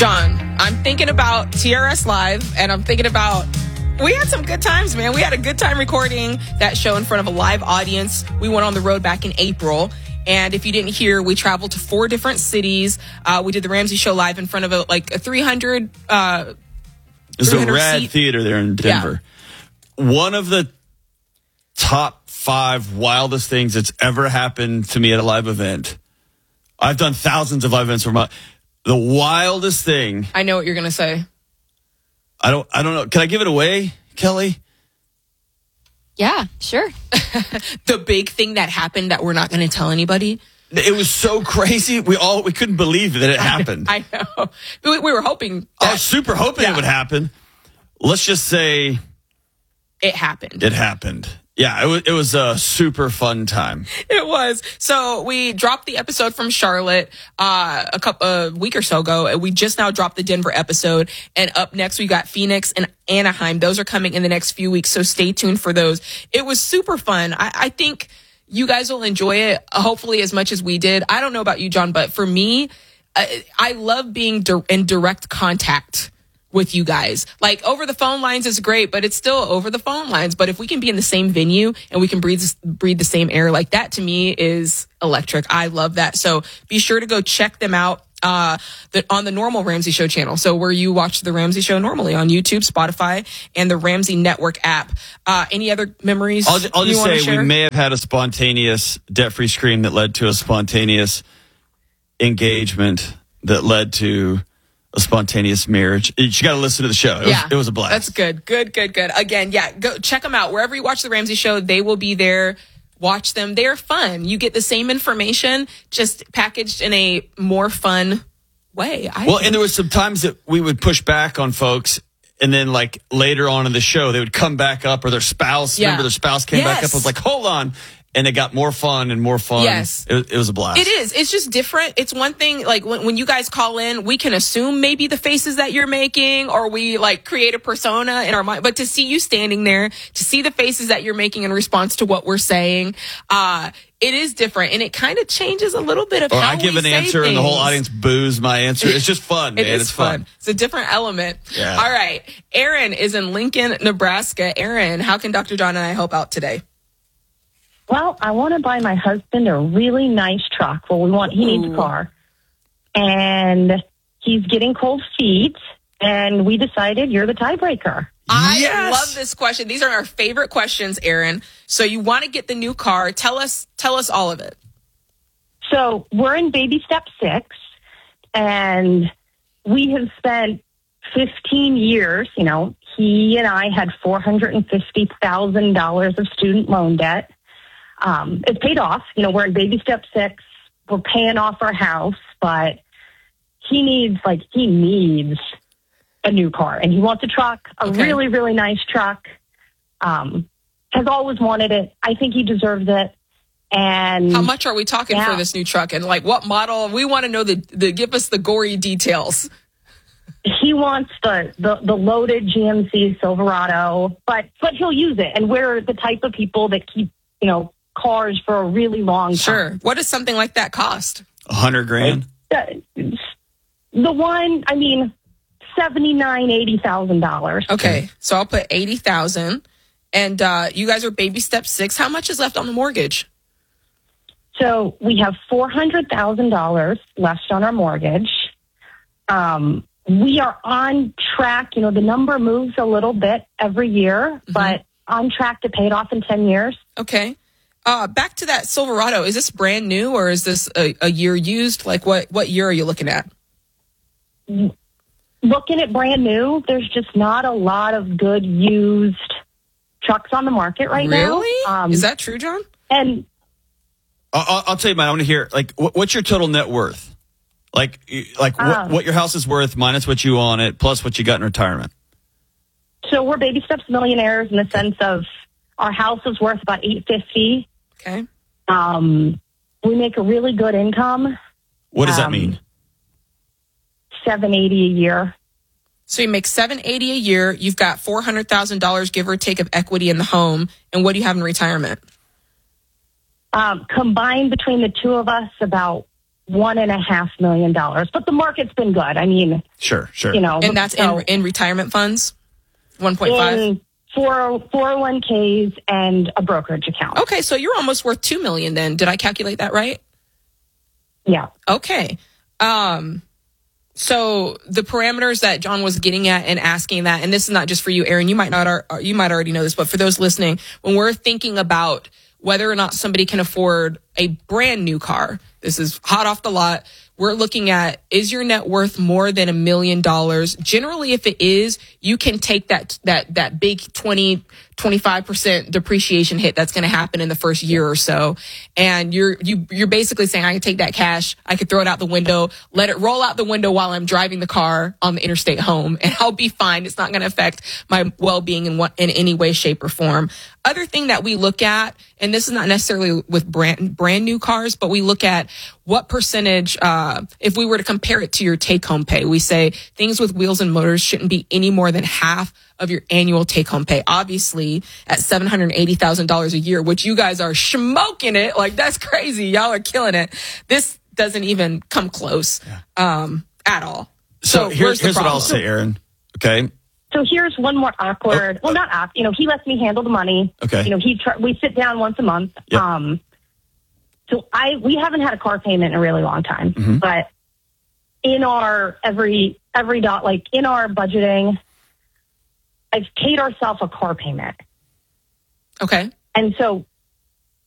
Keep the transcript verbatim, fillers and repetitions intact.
John, I'm thinking about T R S Live, and I'm thinking about, we had some good times, man. We had a good time recording that show in front of a live audience. We went on the road back in April. And if you didn't hear, we traveled to four different cities. Uh, we did the Ramsey Show live in front of a, like a three hundred uh It's a rad seat. theater there in Denver. Yeah. One of the top five wildest things that's ever happened to me at a live event. I've done thousands of live events for my, the wildest thing. I know what you're going to say. I don't, I don't know. Can I give it away, Kelly? Yeah, sure. The big thing that happened that we're not going to tell anybody. It was so crazy. We all we couldn't believe that it happened. I, I know. We, we were hoping. That, I was super hoping yeah. it would happen. Let's just say it happened. It happened. Yeah, it was. It was a super fun time. It was. So we dropped the episode from Charlotte uh, a couple a week or so ago, and we just now dropped the Denver episode. And up next, we got Phoenix and Anaheim. Those are coming in the next few weeks, so stay tuned for those. It was super fun. I, I think you guys will enjoy it, hopefully as much as we did. I don't know about you, John, but for me, I, I love being di- in direct contact with you guys. Like, over the phone lines is great, but it's still over the phone lines. But if we can be in the same venue and we can breathe breathe the same air, like that to me is electric. I love that. So be sure to go check them out uh the, on the normal Ramsey Show channel. So where you watch the Ramsey Show normally on YouTube, Spotify, and the Ramsey Network app. Uh any other memories? I'll, I'll just say we may have had a spontaneous debt-free scream that led to a spontaneous engagement that led to a spontaneous marriage. You got to listen to the show. It, yeah, was, it was a blast. That's good. Good, good, good. Again, yeah, go check them out. Wherever you watch the Ramsey Show, they will be there. Watch them. They're fun. You get the same information, just packaged in a more fun way. I well, think. And there was some times that we would push back on folks, and then like later on in the show, they would come back up, or their spouse, yeah. remember their spouse came yes. back up. I was like, hold on. And it got more fun and more fun. Yes. It, it was a blast. It is. It's just different. It's one thing, like, when, when you guys call in, we can assume maybe the faces that you're making, or we, like, create a persona in our mind. But to see you standing there, to see the faces that you're making in response to what we're saying, uh, it is different. And it kind of changes a little bit of or how I give we an say answer things. And the whole audience boos my answer. It's just fun, it man. is It's fun. fun. It's a different element. Yeah. All right. Aaron is in Lincoln, Nebraska. Aaron, how can Doctor John and I help out today? Well, I want to buy my husband a really nice truck. Well, we want, he needs a car. And he's getting cold feet. And we decided you're the tiebreaker. I yes. love this question. These are our favorite questions, Aaron. So you want to get the new car. Tell us, tell us all of it. So we're in baby step six. And we have spent fifteen years, you know, he and I had four hundred fifty thousand dollars of student loan debt. Um, it's paid off. You know, we're in baby step six. We're paying off our house, but he needs, like, he needs a new car. And he wants a truck, a okay. really, really nice truck. Um, has always wanted it. I think he deserves it. And how much are we talking yeah. for this new truck? And, like, what model? We want to know the, the, give us the gory details. He wants the, the, the loaded G M C Silverado, but, but he'll use it. And we're the type of people that keep, you know, cars for a really long time. Sure. What does something like that cost? A hundred grand. The, the one, I mean, seventy nine, eighty thousand dollars. Okay, so I'll put eighty thousand. And uh, you guys are baby step six. How much is left on the mortgage? So we have four hundred thousand dollars left on our mortgage. Um, we are on track. You know, the number moves a little bit every year, mm-hmm. but on track to pay it off in ten years. Okay. Uh, back to that Silverado. Is this brand new, or is this a, a year used? Like, what, what year are you looking at? Looking at brand new, there's just not a lot of good used trucks on the market right really? now. Really? Um, is that true, John? And I'll, I'll tell you, man, I want to hear, like, what, what's your total net worth? Like, like um, what, what your house is worth minus what you own it, plus what you got in retirement. So we're baby steps millionaires in the sense of our house is worth about eight fifty. Okay. Um, we make a really good income. What does um, that mean? seven eighty a year. So you make seven eighty a year. You've got four hundred thousand dollars, give or take, of equity in the home. And what do you have in retirement? Um, combined between the two of us, about one and a half million dollars. But the market's been good. I mean, sure, sure. You know, and that's so in, in retirement funds, one point five. four oh one k's and a brokerage account. Okay, so you're almost worth two million then. Did I calculate that right? Yeah. Okay. Um, so the parameters that John was getting at and asking that, and this is not just for you, Aaron, you might not, you might already know this, but for those listening, when we're thinking about whether or not somebody can afford a brand new car, this is hot off the lot. We're looking at, is your net worth more than a million dollars? Generally, if it is, you can take that, that, that big twenty, twenty-five percent depreciation hit that's going to happen in the first year or so. And you're, you, you're basically saying, I can take that cash, I could throw it out the window, let it roll out the window while I'm driving the car on the interstate home, and I'll be fine. It's not going to affect my well-being in what, in any way, shape, or form. Other thing that we look at, and this is not necessarily with brand, brand new cars, but we look at what percentage, uh, if we were to compare it to your take-home pay, we say things with wheels and motors shouldn't be any more than half of your annual take-home pay. Obviously, at seven hundred eighty thousand dollars a year, which you guys are smoking it, like that's crazy. Y'all are killing it. This doesn't even come close um, at all. So, So here's, the here's what problem? I'll say, Aaron. Okay. So here's one more awkward. Oh, well, not awkward. You know, he lets me handle the money. Okay. You know, he tr- we sit down once a month. Yep. Um, so I we haven't had a car payment in a really long time, Mm-hmm. but in our every every dot like in our budgeting, I've paid ourselves a car payment. Okay. And so